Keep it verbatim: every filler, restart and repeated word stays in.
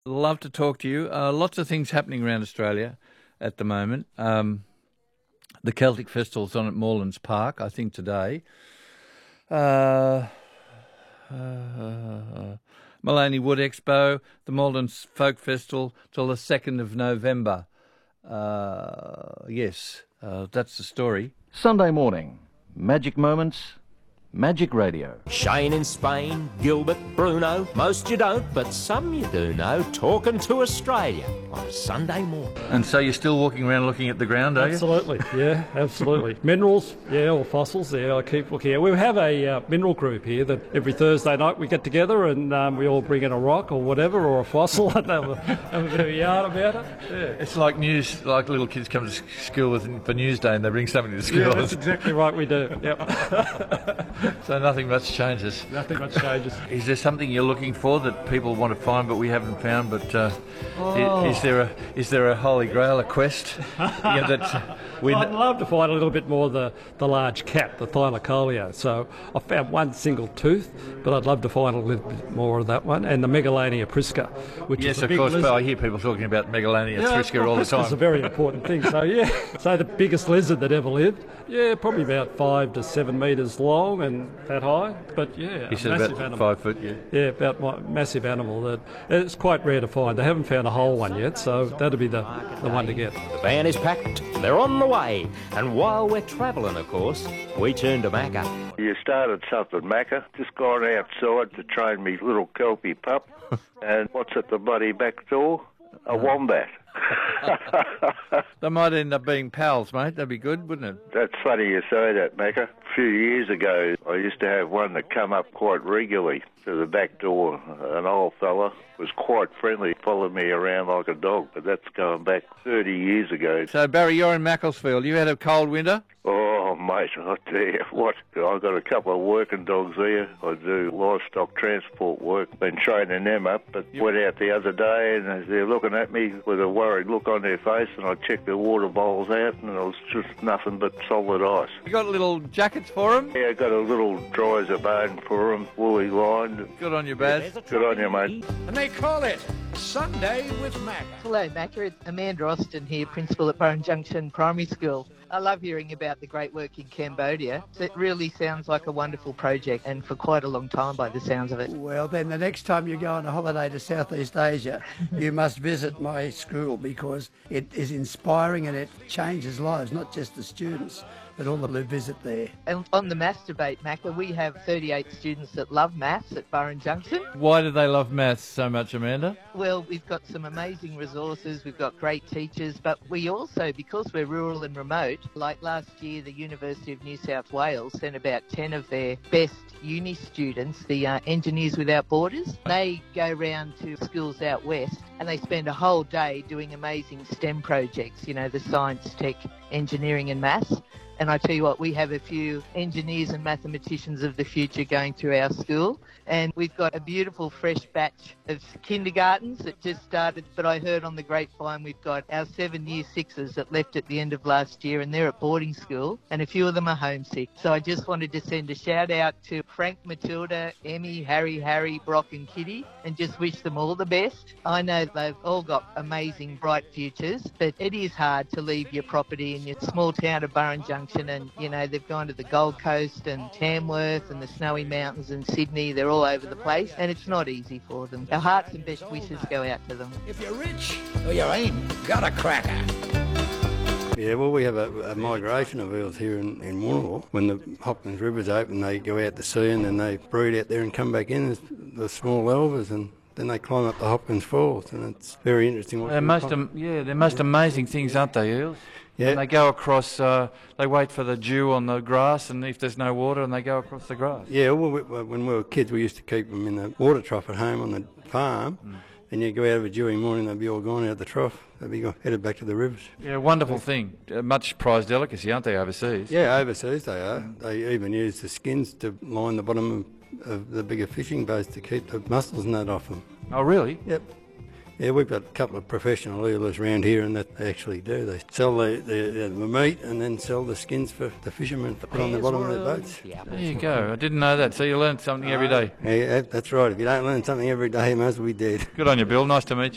Love to talk to you. Uh, lots of things happening around Australia at the moment. Um, the Celtic Festival's on at Morelands Park, I think today. Uh, uh, Maloney Wood Expo, the Morelands Folk Festival till the second of November. Uh, yes, uh, that's the story. Sunday morning, Magic Moments, Magic Radio. Shane in Spain, Gilbert, Bruno, most you don't, but some you do know, talking to Australia on a Sunday morning. And so you're still walking around looking at the ground, are you? Absolutely, yeah, absolutely. Minerals, yeah, or fossils, yeah, I keep looking at. We have a uh, mineral group here that every Thursday night we get together and um, we all bring in a rock or whatever, or a fossil, and have a, have a bit of a yarn about it. Yeah. It's like news, like little kids come to school with, for Newsday and they bring something to school. Yeah, that's exactly right, we do, yep. So nothing much changes. Nothing much changes. Is there something you're looking for that people want to find but we haven't found? But uh, oh. is, is there a is there a holy grail, a quest? Yeah, that uh, we I'd love to find a little bit more of the, the large cat, the Thylacoleo. So I found one single tooth, but I'd love to find a little bit more of that one. And the Megalania prisca, which yes, is a of big course. lizard. But I hear people talking about Megalania yeah, prisca well, all the time. It's a very important thing. So yeah, so the biggest lizard that ever lived. Yeah, probably about five to seven metres long and that high. But yeah, you said massive about animal. five foot. Yeah. Yeah, about my massive animal that it's quite rare to find. They haven't found a whole one yet, so that'd be the, the one to get. The van is packed, they're on the way, and while we're travelling, of course, we turn to Macca. You started something, Macca. Just gone outside to train me little kelpie pup, and what's at the bloody back door? A wombat. They might end up being pals, mate. That'd be good, wouldn't it? That's funny you say that, Macca. A few years ago, I used to have one that come up quite regularly to the back door. An old fella was quite friendly, followed me around like a dog, but that's going back thirty years ago. So, Barry, you're in Macclesfield. You had a cold winter? Oh, mate, I tell you what, I've got a couple of working dogs there. I do livestock transport work, been training them up, but yep. Went out the other day and they're looking at me with a worried look on their face, and I checked their water bowls out and it was just nothing but solid ice. You got little jackets for them? Yeah, I got a little dry as a bone for them, woolly lined. Good on you, Baz. Good on you, mate. And they call it Sunday with Macca. Hello, Macca. It's Amanda Austin here, Principal at Burren Junction Primary School. I love hearing about the great work in Cambodia. It really sounds like a wonderful project, and for quite a long time by the sounds of it. Well, then the next time you go on a holiday to Southeast Asia, you must visit my school, because it is inspiring and it changes lives, not just the students, but all that visit there. And on the maths debate, Macca, we have thirty-eight students that love maths at Burren Junction. Why do they love maths so much, Amanda? Well, we've got some amazing resources, we've got great teachers, but we also, because we're rural and remote, like last year the University of New South Wales sent about ten of their best uni students, the uh, Engineers Without Borders. They go round to schools out west and they spend a whole day doing amazing STEM projects, you know, the science, tech, engineering and maths. And I tell you what, we have a few engineers and mathematicians of the future going through our school. And we've got a beautiful fresh batch of kindergartens that just started. But I heard on the grapevine we've got our seven year sixes that left at the end of last year, and they're at boarding school. And a few of them are homesick. So I just wanted to send a shout out to Frank, Matilda, Emmy, Harry, Harry, Brock and Kitty, and just wish them all the best. I know they've all got amazing, bright futures, but it is hard to leave your property in your small town of Burren Junction. And, you know, they've gone to the Gold Coast and Tamworth and the Snowy Mountains and Sydney. They're all over the place, and it's not easy for them. Our hearts and best wishes go out to them. If you're rich or you ain't got a cracker. Yeah, well, we have a, a migration of eels here in, in Warrnambool. When the Hopkins River's open, they go out to sea and then they breed out there and come back in as the small elvers, and then they climb up the Hopkins Falls, and it's very interesting. They're most, am- yeah, they're most amazing things, aren't they, eels? Yeah. And they go across, uh, they wait for the dew on the grass, and if there's no water, and they go across the grass. Yeah, well, we, when we were kids, we used to keep them in the water trough at home on the farm, mm. and you'd go out of a dewy morning, they'd be all gone out the trough. They'd be go, headed back to the rivers. Yeah, wonderful thing. A much prized delicacy, aren't they, overseas? Yeah, overseas they are. They even use the skins to line the bottom of, of the bigger fishing boats to keep the mussels and that off them. Oh, really? Yep. Yeah, we've got a couple of professional eelers around here, and that they actually do. They sell the, the, the meat and then sell the skins for the fishermen to put on the bottom of their boats. There you go. I didn't know that. So you learn something every day. Yeah, that's right. If you don't learn something every day, you might as well be dead. Good on you, Bill. Nice to meet you.